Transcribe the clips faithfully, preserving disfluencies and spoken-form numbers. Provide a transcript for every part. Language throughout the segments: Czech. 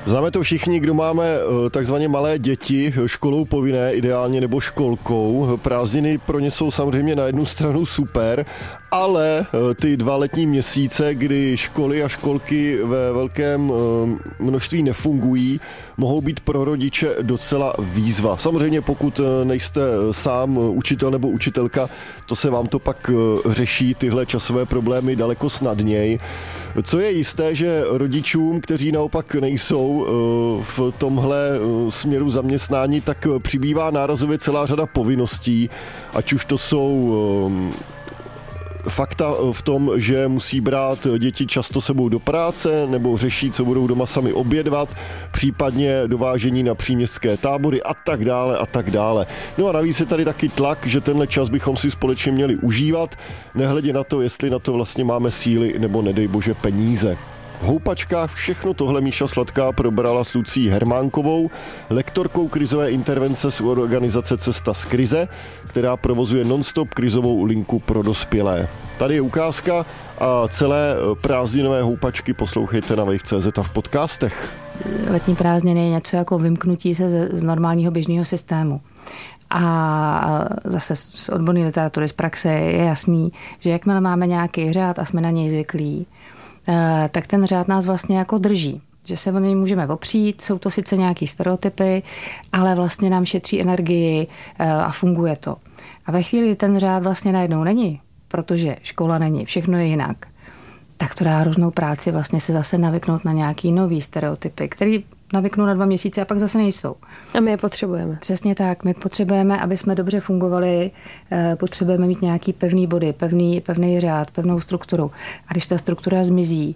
Známe to všichni, kdo máme takzvaně malé děti, školou povinné ideálně nebo školkou. Prázdniny pro ně jsou samozřejmě na jednu stranu super, ale ty dva letní měsíce, kdy školy a školky ve velkém množství nefungují, mohou být pro rodiče docela výzva. Samozřejmě pokud nejste sám učitel nebo učitelka, to se vám to pak řeší tyhle časové problémy daleko snadněji. Co je jisté, že rodičům, kteří naopak nejsou v tomhle směru zaměstnání, tak přibývá nárazově celá řada povinností, ať už to jsou fakta v tom, že musí brát děti často sebou do práce nebo řeší, co budou doma sami obědvat, případně dovážení na příměstské tábory a tak dále a tak dále. No a navíc je tady taky tlak, že tenhle čas bychom si společně měli užívat, nehledě na to, jestli na to vlastně máme síly nebo nedej bože peníze. V Houpačkách všechno tohle Míša Sladká probrala s Lucí Hermánkovou, lektorkou krizové intervence z organizace Cesta z krize, která provozuje non-stop krizovou linku pro dospělé. Tady je ukázka a celé prázdninové houpačky poslouchejte na wave tečka cé zet a v podcastech. Letní prázdniny je něco jako vymknutí se z normálního běžného systému. A zase z odborné literatury, z praxe je jasný, že jakmile máme nějaký řád a jsme na něj zvyklí, tak ten řád nás vlastně jako drží. Že se o něj můžeme opřít, jsou to sice nějaký stereotypy, ale vlastně nám šetří energii a funguje to. A ve chvíli, kdy ten řád vlastně najednou není, protože škola není, všechno je jinak, tak to dá hroznou práci vlastně se zase navyknout na nějaký nový stereotypy, který navyknou na dva měsíce a pak zase nejsou. A my je potřebujeme. Přesně tak. My potřebujeme, aby jsme dobře fungovali, potřebujeme mít nějaký pevný body, pevný, pevný řád, pevnou strukturu. A když ta struktura zmizí,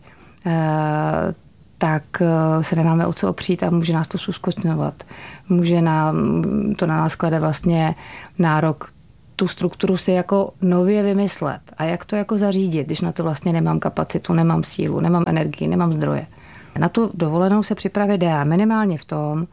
tak se nemáme o co opřít a může nás to zúskostňovat. Může nám, to na nás klade vlastně nárok tu strukturu si jako nově vymyslet. A jak to jako zařídit, když na to vlastně nemám kapacitu, nemám sílu, nemám energii, nemám zdroje. Na tu dovolenou se připravit dá minimálně v tom,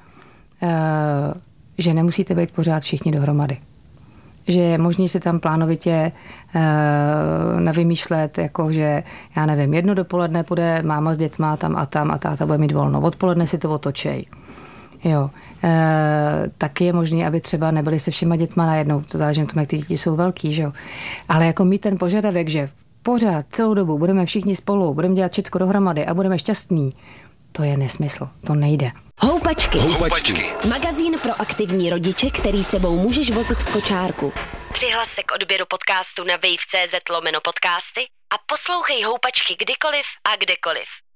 že nemusíte být pořád všichni dohromady. Že je možný si tam plánovitě nevymýšlet, jako že, já nevím, jedno dopoledne půjde máma s dětma tam a tam a táta bude mít volno. Odpoledne si to otočej. Jo. E, taky je možné, aby třeba nebyli se všema dětma najednou. To záleží na tom, jak ty děti jsou velký, že jo. Ale jako mít ten požadavek, že pořád celou dobu budeme všichni spolu, budeme dělat všechno dohromady a budeme šťastní, to je nesmysl, to nejde. Houpačky. Houpačky. Magazín pro aktivní rodiče, který sebou můžeš vozit v kočárku. Přihlas se k odběru podcastu na wave tečka cé zet lomeno podcasty a poslouchej Houpačky kdykoliv a kdekoliv.